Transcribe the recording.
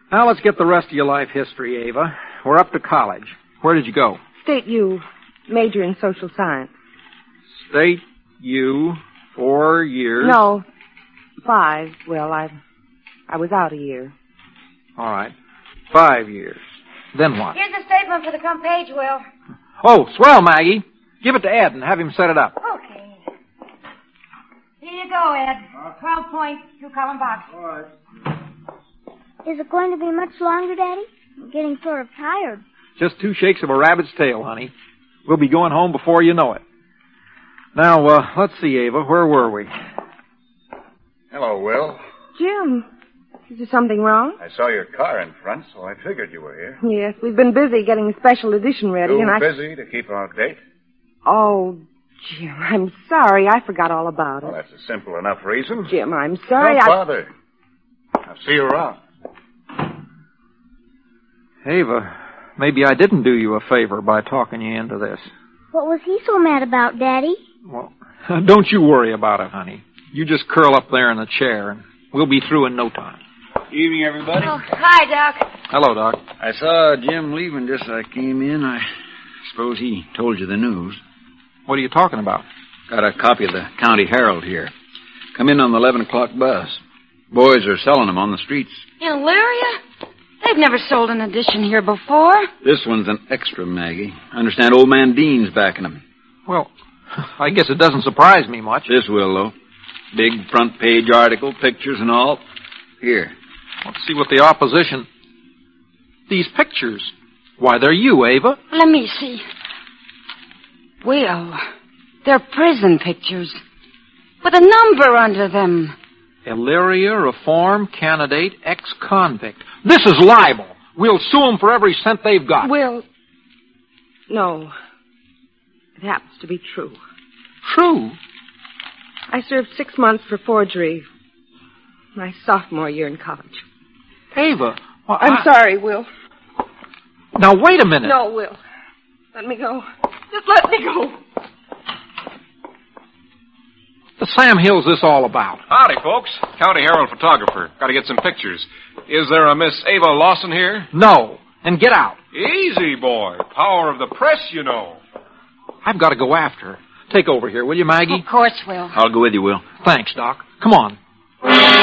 Now let's get the rest of your life history, Ava. We're up to college. Where did you go? State U, major in social science. State U, 4 years. No, 5. Well, I was out a year. All right. 5 years. Then what? Here's the statement for the front page, Will. Oh, swell, Maggie. Give it to Ed and have him set it up. Okay. Here you go, Ed. 12 points, 2-column box. All right. Is it going to be much longer, Daddy? I'm getting sort of tired. Just 2 shakes of a rabbit's tail, honey. We'll be going home before you know it. Now, let's see, Ava. Where were we? Hello, Will. Jim, is there something wrong? I saw your car in front, so I figured you were here. Yes, we've been busy getting a special edition ready, Too and busy to keep out of date? Oh, Jim, I'm sorry. I forgot all about it. Well, that's a simple enough reason. Jim, I'm sorry. Don't bother. I'll see you around. Ava, maybe I didn't do you a favor by talking you into this. What was he so mad about, Daddy? Well, don't you worry about it, honey. You just curl up there in the chair, and we'll be through in no time. Evening, everybody. Oh, hi, Doc. Hello, Doc. I saw Jim leaving just as I came in. I suppose he told you the news. What are you talking about? Got a copy of the County Herald here. Come in on the 11 o'clock bus. Boys are selling them on the streets. In Elyria? They've never sold an edition here before. This one's an extra, Maggie. I understand old man Dean's backing them. Well, I guess it doesn't surprise me much. This will, though. Big front page article, pictures and all. Here. Let's see what the opposition... These pictures. Why, they're you, Ava. Let me see. Will, they're prison pictures. With a number under them. Elyria Reform Candidate Ex-Convict. This is libel. We'll sue them for every cent they've got. Will, no. It happens to be true. True? I served 6 months for forgery my sophomore year in college. Ava. Well, I'm sorry, Will. Now, wait a minute. No, Will. Let me go. Just let me go. The Sam Hill's this all about? Howdy, folks. County Herald photographer. Got to get some pictures. Is there a Miss Ava Lawson here? No. And get out. Easy, boy. Power of the press, you know. I've got to go after her. Take over here, will you, Maggie? Of course, Will. I'll go with you, Will. Thanks, Doc. Come on.